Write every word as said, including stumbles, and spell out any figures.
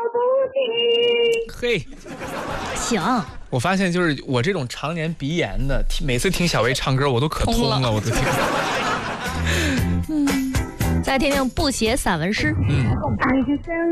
嘿， 行， 我发现就是我这种常年鼻炎的，每次听小薇唱歌我都可通了， 通了我都听。 嗯，再听听不写散文诗。 嗯。